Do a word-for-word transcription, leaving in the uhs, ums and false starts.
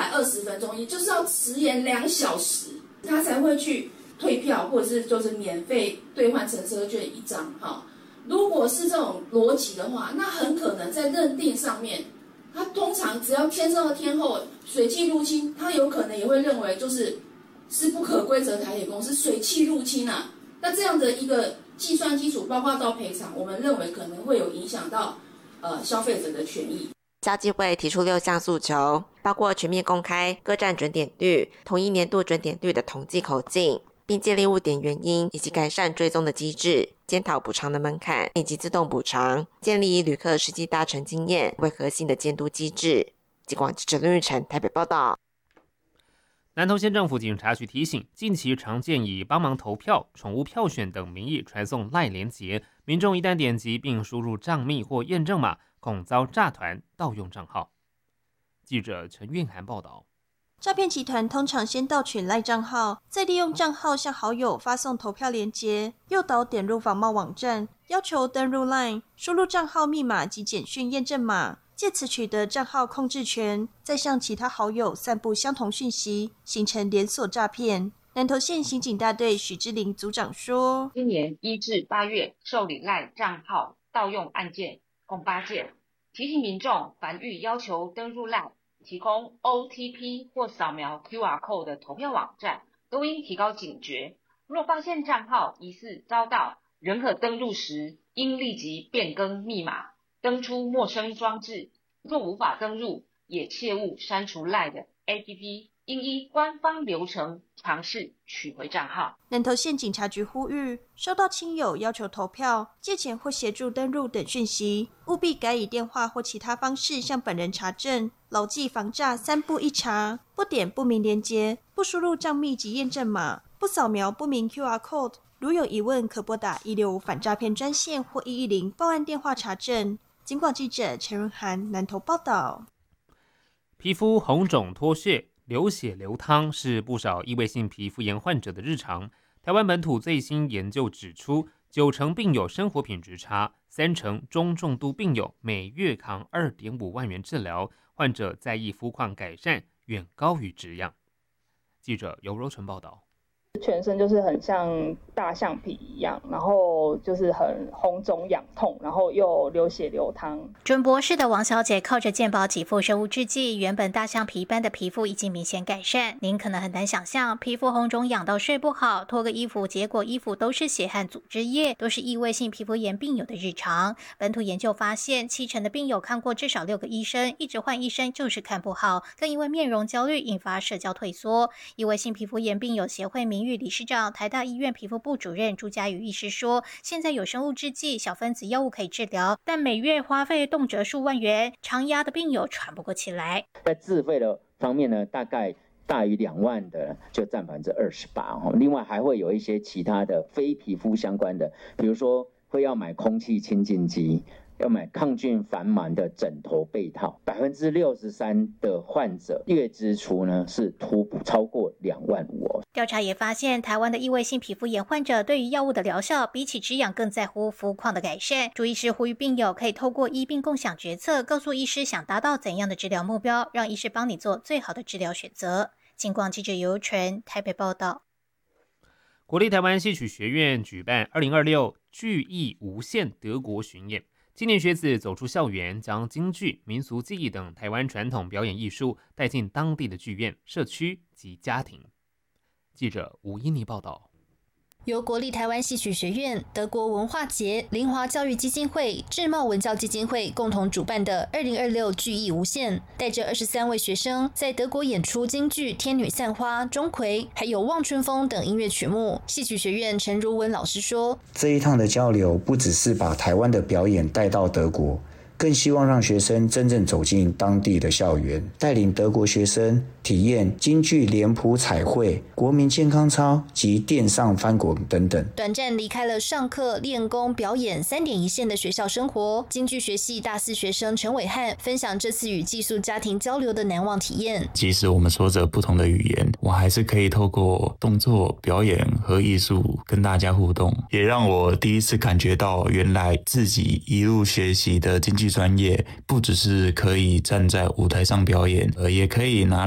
百二十分钟，也就是要迟延两小时，他才会去退票，或者是就是免费兑换乘车券一张哈。如果是这种逻辑的话，那很可能在认定上面，他通常只要天上的天后水汽入侵，他有可能也会认为就是是不可归责台铁公司水汽入侵啊。那这样的一个计算基础，包括到赔偿，我们认为可能会有影响到呃消费者的权益。 消基会提出六项诉求，包括全面公开各站准点率、统一年度准点率的统计口径，并建立误点原因以及改善追踪的机制，检讨补偿的门槛以及自动补偿，建立以旅客实际搭乘经验为核心的监督机制。警广记者林玉成台北报道。 南投县政府警察局提醒，近期常见以帮忙投票、宠物票选等名义传送赖连结，民众一旦点击并输入账密或验证码，恐遭诈团盗用账号。记者陈韵涵报道。 诈骗集团通常先盗取赖账号，再利用账号向好友发送投票连结，诱导点入仿冒网站，要求登入 LINE， 输入账号密码及简讯验证码，借此取得账号控制权，再向其他好友散布相同讯息，形成连锁诈骗。南投县刑警大队许之玲组长说， 今年一至八月受理赖账号盗用案件共八件，提醒民众凡遇要求登入赖提供 O T P 或扫描 Q R code 的投票网站，都应提高警觉。若发现账号疑似遭盗，仍可登入时应立即变更密码，登出陌生装置。若无法登入，也切勿删除 LINE 的 A P P， 应依官方流程尝试取回账号。 南投县警察局呼吁，收到亲友要求投票、借钱或协助登入等讯息，务必改以电话或其他方式向本人查证，牢记防诈三不一查：不点不明连结，不输入账密及验证码，不扫描不明 Q R code。如有疑问，可拨打一六五反诈骗专线或一一零报案电话查证。警广记者陈润涵南投报道。 皮肤红肿脱屑、流血流汤是不少异位性皮肤炎患者的日常。台湾本土最新研究指出，九成病友生活品质差，三成中重度病友每月扛 二点五万元治疗，患者在意肤况改善远高于止痒。记者尤柔纯报道。 全身就是很像大象皮一样，然后就是很红肿痒痛，然后又流血流汤。 准博士的王小姐靠着健保给付生物制剂，原本大象皮般的皮肤已经明显改善。您可能很难想象，皮肤红肿痒到睡不好，脱个衣服，结果衣服都是血和组织液，都是异位性皮肤炎病友的日常。本土研究发现，七成的病友看过至少六个医生，一直换医生就是看不好，更因为面容焦虑引发社交退缩。异位性皮肤炎病友协会名誉理事长、台大医院皮肤部主任朱家宇医师说，现在有生物制剂、小分子药物可以治疗，但每月花费动辄数万元，常压的病友喘不过气来。 在自费的方面呢，大概大于两万的就占百分之二十八。另外还会有一些其他的非皮肤相关的，比如说会要买空气清净机，要买抗菌防螨的枕头被套。百分之六十三的患者月支出呢是突破超过两万五哦。 调查也发现，台湾的异位性皮肤炎患者对于药物的疗效，比起止痒更在乎肤况的改善。朱医师呼吁病友可以透过医病共享决策，告诉医师想达到怎样的治疗目标，让医师帮你做最好的治疗选择。警广记者尤纯台北报道。 国立台湾戏曲学院举办二零二六剧艺无限德国巡演。青年学子走出校园，将京剧、民俗技艺等台湾传统表演艺术带进当地的剧院、社区及家庭。记者吴依妮报道。 由国立台湾戏曲学院、德国文化节、林华教育基金会、智茂文教基金会共同主办的二零二六剧艺无限，带着二十三位学生在德国演出京剧《天女散花》、钟馗，还有《望春风》等音乐曲目。戏曲学院陈如文老师说， 这一趟的交流不只是把台湾的表演带到德国，更希望让学生真正走进当地的校园，带领德国学生体验京剧脸谱彩绘、国民健康操及垫上翻滚等等。 短暂离开了上课、练功、表演三点一线的学校生活，京剧学系大四学生陈伟汉分享这次与寄宿家庭交流的难忘体验。 即使我们说着不同的语言，我还是可以透过动作、表演和艺术跟大家互动，也让我第一次感觉到原来自己一路学习的京剧专业不只是可以站在舞台上表演，呃，也可以拿